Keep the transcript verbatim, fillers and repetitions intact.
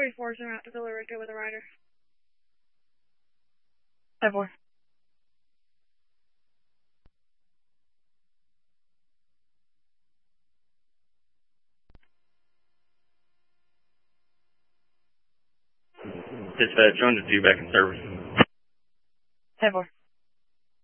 forty-four is en route to Villa Rica with a rider. ten four. Dispatch, Jones is due back in service. ten four.